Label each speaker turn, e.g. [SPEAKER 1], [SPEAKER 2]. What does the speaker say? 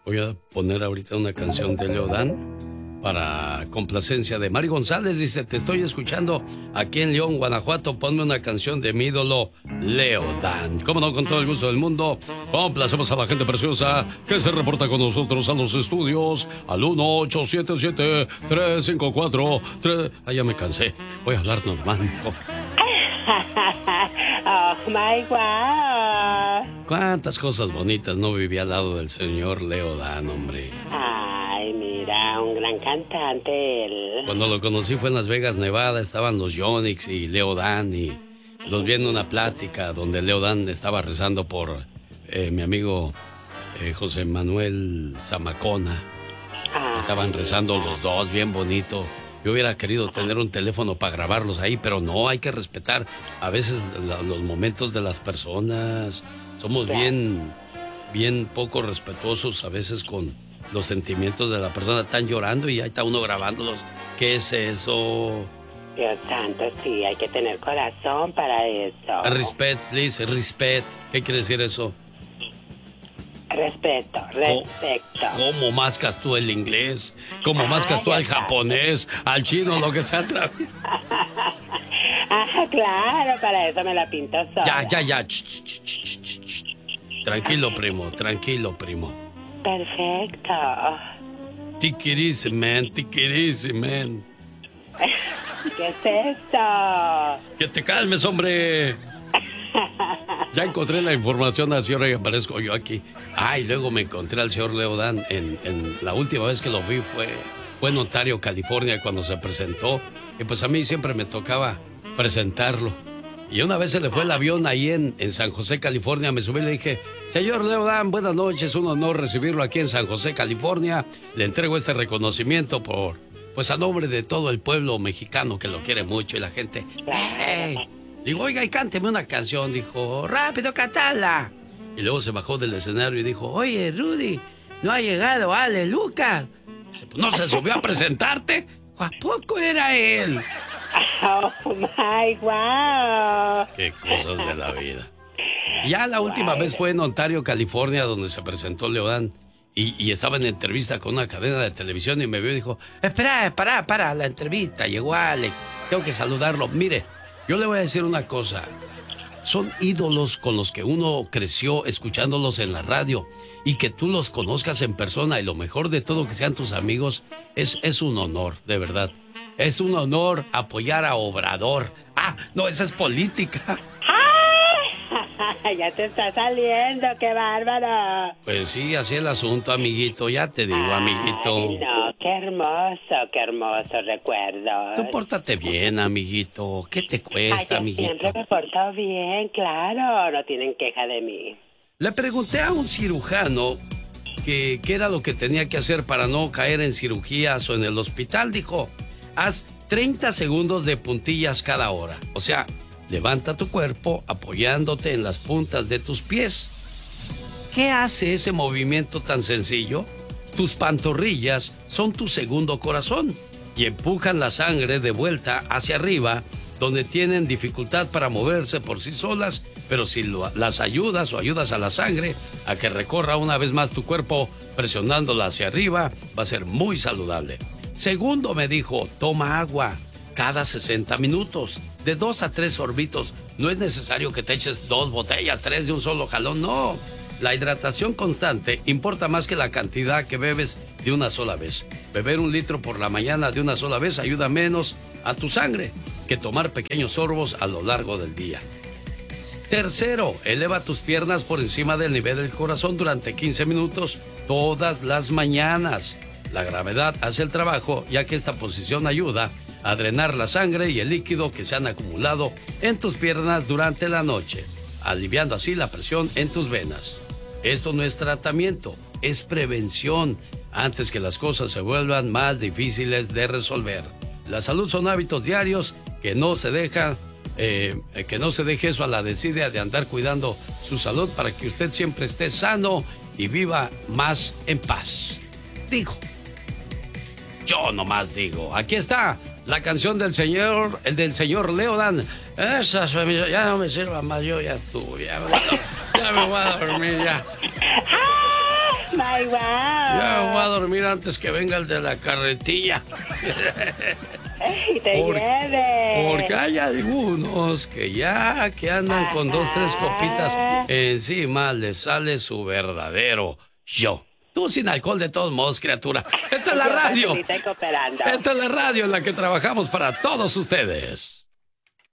[SPEAKER 1] Voy a poner ahorita una canción de Leodán para complacencia de Mari González. Dice, te estoy escuchando aquí en León, Guanajuato. Ponme una canción de mi ídolo Leodán. Cómo no, con todo el gusto del mundo. Complacemos a la gente preciosa que se reporta con nosotros a los estudios al 1-877-354-3... Ah, ya me cansé. Voy a hablar normal.
[SPEAKER 2] Oh my God.
[SPEAKER 1] Cuántas cosas bonitas no viví al lado del señor Leodán, hombre.
[SPEAKER 2] Ay, mira, un gran cantante él.
[SPEAKER 1] Cuando lo conocí fue en Las Vegas, Nevada. Estaban los Yonix y Leodán, y los vi en una plática donde Leodán estaba rezando por mi amigo José Manuel Zamacona. Estaban rezando los dos, bien bonito. Yo hubiera querido tener un teléfono para grabarlos ahí, pero no, hay que respetar a veces los momentos de las personas. Somos bien poco respetuosos a veces con los sentimientos de la persona. Están llorando y ahí está uno grabándolos. ¿Qué es eso?
[SPEAKER 2] Dios santo, sí, hay que tener corazón para eso.
[SPEAKER 1] Respect, please, respect. ¿Qué quiere decir eso?
[SPEAKER 2] Respeto.
[SPEAKER 1] ¿Cómo mascas tú el inglés? ¿Cómo mascas tú al japonés, al chino, lo que sea?
[SPEAKER 2] Claro, para eso me la pinto sola.
[SPEAKER 1] Ya. Tranquilo, primo.
[SPEAKER 2] Perfecto.
[SPEAKER 1] Take it easy, man.
[SPEAKER 2] ¿Qué es esto?
[SPEAKER 1] Que te calmes, hombre. Ya encontré la información al señor y aparezco yo aquí. Y luego me encontré al señor Leodán en la última vez que lo vi fue en Ontario, California, cuando se presentó. Y pues a mí siempre me tocaba presentarlo. Y una vez se le fue el avión ahí en San José, California. Me subí y le dije, señor Leodán, buenas noches, un honor recibirlo aquí en San José, California. Le entrego este reconocimiento pues a nombre de todo el pueblo mexicano que lo quiere mucho y la gente. ¡Hey! Digo, oiga, y cánteme una canción. Dijo, rápido, cantala. Y luego se bajó del escenario y dijo, oye, Rudy, no ha llegado Ale Lucas. Dice, pues no se subió a presentarte. ¿A poco era él?
[SPEAKER 2] Oh my wow.
[SPEAKER 1] Qué cosas de la vida. Ya la última vez fue en Ontario, California, donde se presentó Leodán. Y estaba en entrevista con una cadena de televisión y me vio y dijo, espera, para la entrevista. Llegó Alex, tengo que saludarlo. Mire, yo le voy a decir una cosa. Son ídolos con los que uno creció escuchándolos en la radio, y que tú los conozcas en persona y lo mejor de todo que sean tus amigos es un honor, de verdad. Es un honor apoyar a Obrador. No, esa es política.
[SPEAKER 2] Ya te está saliendo, qué bárbaro.
[SPEAKER 1] Pues sí, así es el asunto, amiguito. Ya te digo, amiguito.
[SPEAKER 2] Ay, no, qué hermoso recuerdo.
[SPEAKER 1] Tú pórtate bien, amiguito. ¿Qué te cuesta, amiguito?
[SPEAKER 2] Siempre me porto bien, claro. No tienen queja de mí.
[SPEAKER 1] Le pregunté a un cirujano qué era lo que tenía que hacer para no caer en cirugías o en el hospital. Dijo, haz 30 segundos de puntillas cada hora. O sea, levanta tu cuerpo apoyándote en las puntas de tus pies. ¿Qué hace ese movimiento tan sencillo? Tus pantorrillas son tu segundo corazón y empujan la sangre de vuelta hacia arriba, donde tienen dificultad para moverse por sí solas, pero si las ayudas o ayudas a la sangre a que recorra una vez más tu cuerpo presionándola hacia arriba, va a ser muy saludable. Segundo, me dijo, toma agua cada 60 minutos, de 2 a 3 sorbitos. No es necesario que te eches 2 botellas, 3 de un solo jalón, no. La hidratación constante importa más que la cantidad que bebes de una sola vez. Beber 1 litro por la mañana de una sola vez ayuda menos a tu sangre que tomar pequeños sorbos a lo largo del día. Tercero, eleva tus piernas por encima del nivel del corazón durante 15 minutos todas las mañanas. La gravedad hace el trabajo, ya que esta posición ayuda a drenar la sangre y el líquido que se han acumulado en tus piernas durante la noche, aliviando así la presión en tus venas. Esto no es tratamiento, es prevención, antes que las cosas se vuelvan más difíciles de resolver. La salud son hábitos diarios que no se deje eso a la desidia de andar cuidando su salud para que usted siempre esté sano y viva más en paz. Digo, yo nomás digo, aquí está la canción del señor Leodán. Esa ya no me sirva más, yo ya estuve, ya me voy a dormir ya.
[SPEAKER 2] Bye, wow.
[SPEAKER 1] Ya voy a dormir antes que venga el de la carretilla.
[SPEAKER 2] Y te lleve.
[SPEAKER 1] Porque hay algunos que andan con 2, 3 copitas encima, les sale su verdadero yo. Tú sin alcohol de todos modos, criatura. Esta es la radio. Esta es la radio en la que trabajamos para todos ustedes.